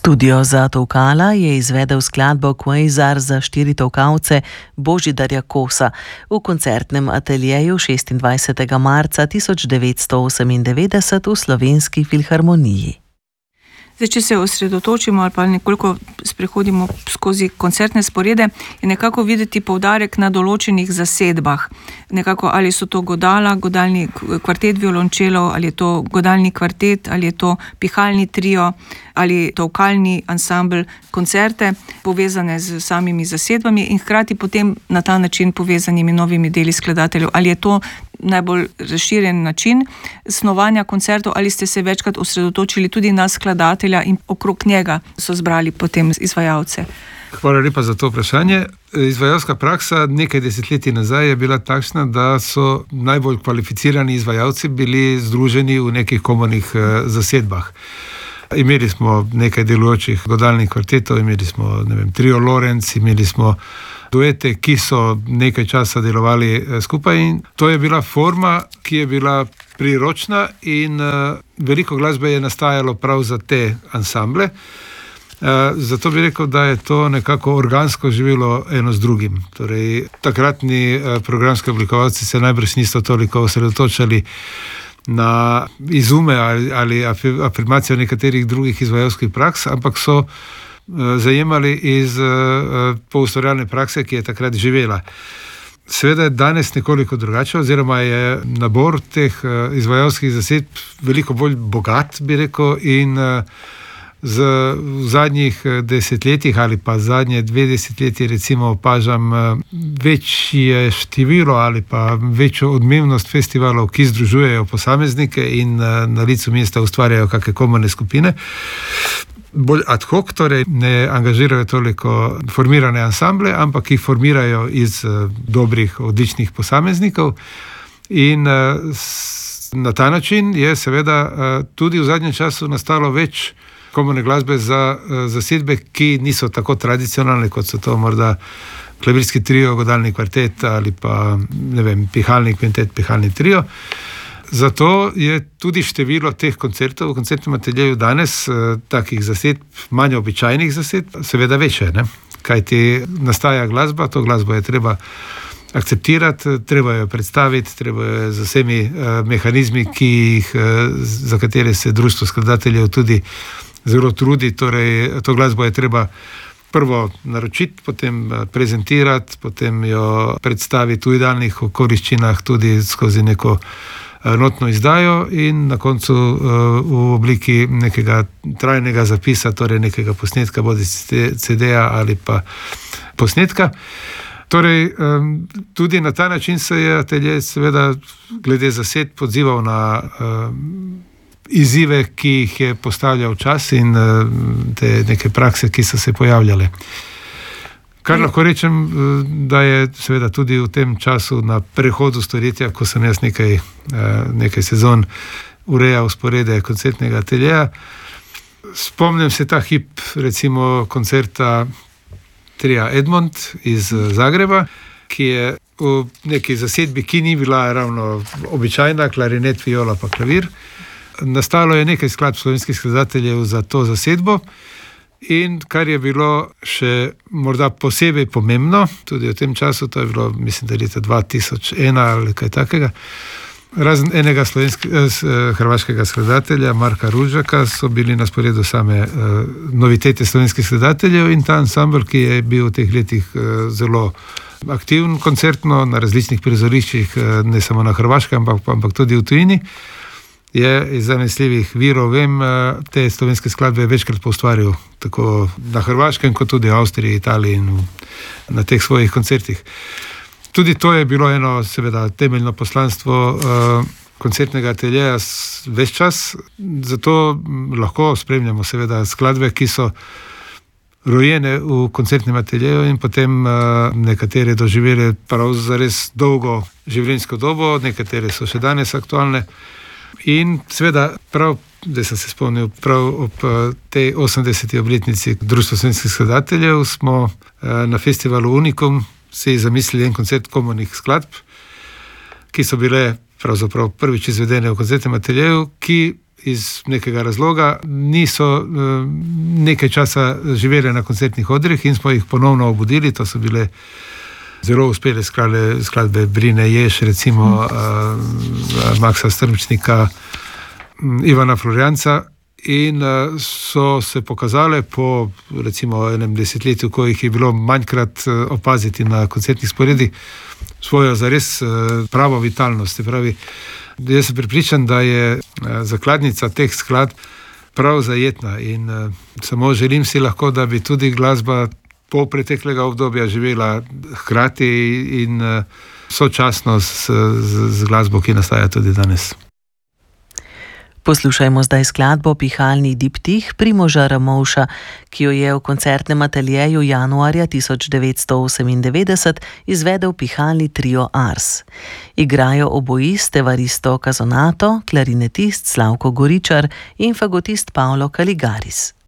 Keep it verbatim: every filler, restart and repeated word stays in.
Studio za tolkala je izvedel skladbo Quasar za štiri tolkalce Božidarja Kosa v koncertnem ateljeju šestindvajsetega marca tisoč devetsto osemindevetdeset v Slovenski filharmoniji. Zdaj, če se osredotočimo ali pa nekoliko sprehodimo skozi koncertne sporede, je nekako videti poudarek na določenih zasedbah. Nekako ali so to godala, godalni kvartet violončelov, ali je to godalni kvartet, ali je to pihalni trio, ali tolkalni ansambel, koncerte povezane z samimi zasedbami in hkrati potem na ta način povezanimi novimi deli skladateljev. Ali je to najbolj razširjen način snovanja koncertov, ali ste se večkrat osredotočili tudi na skladatelja in okrog njega so zbrali potem izvajalce? Hvala lepa za to vprašanje. Izvajalska praksa nekaj desetletij nazaj je bila takšna, da so najbolj kvalificirani izvajalci bili združeni v nekih komornih zasedbah. Imeli smo nekaj delujočih godalnih kvartetov, imeli smo, ne vem, trio Lorenz, imeli smo duete, ki so nekaj časa delovali skupaj in to je bila forma, ki je bila priročna in uh, veliko glasbe je nastajalo prav za te ansamble. Uh, zato bi rekel, da je to nekako organsko živelo eno z drugim. Torej, takratni uh, programski oblikovalci se najbrž niso toliko osredotočali na izume ali, ali afirmacijo nekaterih drugih izvajalskih praks, ampak so uh, zajemali iz uh, poustvarjalne prakse, ki je takrat živela. Seveda je danes nekoliko drugače, oziroma je nabor teh uh, izvajalskih zasedb veliko bolj bogat, bi rekel, in uh, z, v zadnjih desetletjih ali pa zadnje dve desetletji recimo opažam uh, večje število ali pa večjo odmevnost festivalov, ki združujejo posameznike in uh, na licu mesta ustvarjajo kakšne komorne skupine. Bolj ad hoc, torej ne angažirajo toliko formirane ansamble, ampak jih formirajo iz uh, dobrih, odličnih posameznikov in uh, s, na ta način je seveda uh, tudi v zadnjem času nastalo več komorne glasbe za uh, zasedbe, ki niso tako tradicionalne, kot so to morda klavirski trio, godalni kvartet ali pa, ne vem, pihalni kvintet, pihalni trio. Zato je tudi število teh koncertov v koncertnem ateljeju danes, eh, takih zasedb, manj običajnih zasedb, seveda večje, ne? Kajti nastaja glasba, to glasbo je treba akceptirati, treba jo predstaviti, treba jo z vsemi eh, mehanizmi, ki jih, eh, za katere se društvo skladateljev tudi zelo trudi, torej to glasbo je treba prvo naročiti, potem prezentirati, potem jo predstaviti v idealnih okoliščinah tudi skozi neko notno izdajo in na koncu uh, v obliki nekega trajnega zapisa, torej nekega posnetka, bodi C D-ja ali pa posnetka. Torej, um, tudi na ta način se je atelje seveda glede zasedb odzival na um, izzive, ki jih je postavljal čas in uh, te neke prakse, ki so se pojavljale. Kar lahko rečem, da je seveda tudi v tem času na prehodu stoletja, ko sem jaz nekaj, nekaj sezon urejal sporede koncertnega ateljeja. Spomnim se ta hip recimo koncerta tria Edmond iz Zagreba, ki je v neki zasedbi, ki ni bila ravno običajna, klarinet, viola pa klavir. Nastalo je nekaj skladb slovenskih skladateljev za to zasedbo. In kar je bilo še morda posebej pomembno, tudi v tem času, to je bilo, mislim, da leta dva tisoč ena ali kaj takega, razen enega slovenskega, hrvaškega skladatelja, Marka Ružaka, so bili na sporedu same uh, novitete slovenskih skladateljev in ta ansambl, ki je bil v teh letih uh, zelo aktiven koncertno na različnih prizoriščih, uh, ne samo na Hrvaškem, ampak, ampak tudi v tujini, je iz zanesljivih virov, vem, te slovenske skladbe večkrat poustvaril, tako na Hrvaškem, kot tudi v Avstriji, Italiji in na teh svojih koncertih. Tudi to je bilo eno, seveda, temeljno poslanstvo uh, koncertnega ateljeja ves čas, zato lahko spremljamo seveda skladbe, ki so rojene v koncertnem ateljeju in potem uh, nekatere doživele prav zares dolgo življenjsko dobo, nekatere so še danes aktualne. In seveda prav, da sem se spomnil, prav ob tej osemdeseti obletnici Društva slovenskih skladateljev smo na festivalu Unikum si zamislili en koncert komornih skladb, ki so bile pravzaprav prvič izvedene v koncertnem ateljeju, ki iz nekega razloga niso nekaj časa živele na koncertnih odrih in smo jih ponovno obudili. To so bile zelo uspele skladbe, skladbe Brine Jež, recimo uh, Maksa Strmčnika, Ivana Florjanca, in uh, so se pokazale po recimo enem desetletju, ko jih je bilo manjkrat opaziti na koncertnih sporedih, svojo zares uh, pravo vitalnost. Pravi, jaz sem prepričan, da je zakladnica teh skladb prav zajetna in uh, samo želim si lahko, da bi tudi glasba pol preteklega obdobja živela hkrati in uh, sočasno z, z, z glasbo, ki nastaja tudi danes. Poslušajmo zdaj skladbo Pihalni diptih Primoža Ramovša, ki jo je v koncertnem ateljeju januarja tisoč devetsto osemindevetdeset izvedel pihalni trio Ars. Igrajo obojist Evaristo Cazonato, klarinetist Slavko Goričar in fagotist Paolo Caligaris.